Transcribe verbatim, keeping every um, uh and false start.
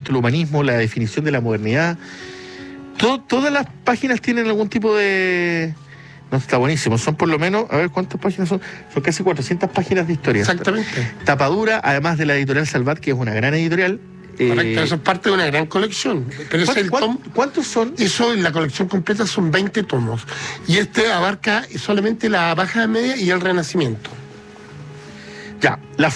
Renacimiento, el humanismo, la definición de la modernidad. Todo, todas las páginas tienen algún tipo de... No, está buenísimo. Son por lo menos, a ver cuántas páginas son. Son casi cuatrocientas páginas de historia. Exactamente. Tapadura, además de la editorial Salvat, que es una gran editorial. Correcto, eh, eso es parte de una gran colección. Pero es el tom, ¿Cuántos son? Eso en la colección completa son veinte tomos. Y este abarca solamente la Baja Media y el Renacimiento. Ya, la